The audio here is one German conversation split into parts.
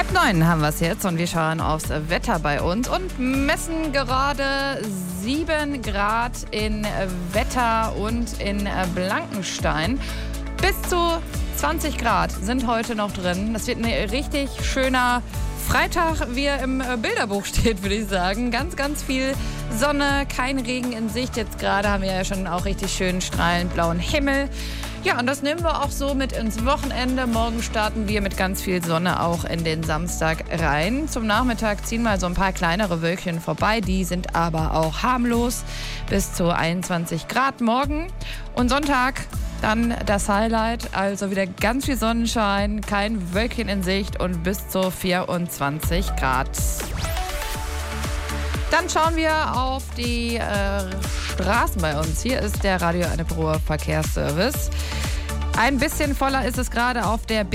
8:30 haben wir es jetzt und wir schauen aufs Wetter bei uns und messen gerade 7 Grad in Wetter und in Blankenstein. Bis zu 20 Grad sind heute noch drin. Das wird ein richtig schöner Freitag, wie er im Bilderbuch steht, würde ich sagen. Ganz, ganz viel Sonne, kein Regen in Sicht. Jetzt gerade haben wir ja schon auch richtig schön strahlend blauen Himmel. Ja, und das nehmen wir auch so mit ins Wochenende. Morgen starten wir mit ganz viel Sonne auch in den Samstag rein. Zum Nachmittag ziehen mal so ein paar kleinere Wölkchen vorbei. Die sind aber auch harmlos. Bis zu 21 Grad morgen. Und Sonntag dann das Highlight, also wieder ganz viel Sonnenschein, kein Wölkchen in Sicht und bis zu 24 Grad. Dann schauen wir auf die Straßen bei uns. Hier ist der Radio Enneperuer Verkehrsservice. Ein bisschen voller ist es gerade auf der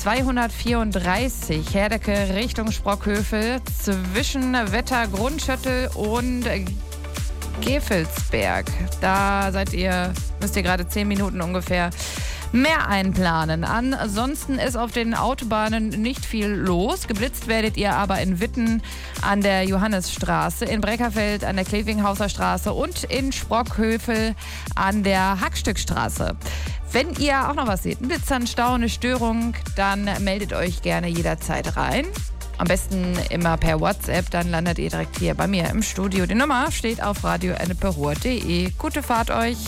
B234 Herdecke Richtung Sprockhövel zwischen Wetter, Grundschöttel und Gefelsberg. Da müsst ihr gerade 10 Minuten ungefähr mehr einplanen. Ansonsten ist auf den Autobahnen nicht viel los. Geblitzt werdet ihr aber in Witten an der Johannesstraße, in Breckerfeld an der Klevinghauser Straße und in Sprockhövel an der Hackstückstraße. Wenn ihr auch noch was seht, ein Blitzer, ein Stau, eine Störung, dann meldet euch gerne jederzeit rein. Am besten immer per WhatsApp, dann landet ihr direkt hier bei mir im Studio. Die Nummer steht auf radioenneperuer.de. Gute Fahrt euch.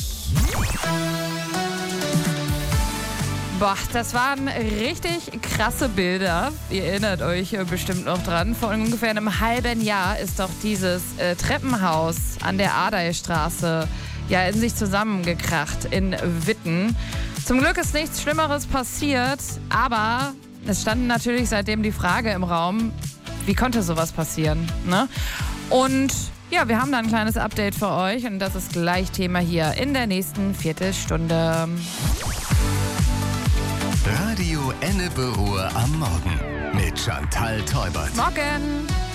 Boah, das waren richtig krasse Bilder. Ihr erinnert euch bestimmt noch dran. Vor ungefähr einem halben Jahr ist doch dieses Treppenhaus an der Ardeystraße in sich zusammengekracht in Witten. Zum Glück ist nichts Schlimmeres passiert, aber es stand natürlich seitdem die Frage im Raum, wie konnte sowas passieren, ne? Und ja, wir haben da ein kleines Update für euch und das ist gleich Thema hier in der nächsten Viertelstunde. Radio Enneperuer am Morgen mit Chantal Teubert. Morgen!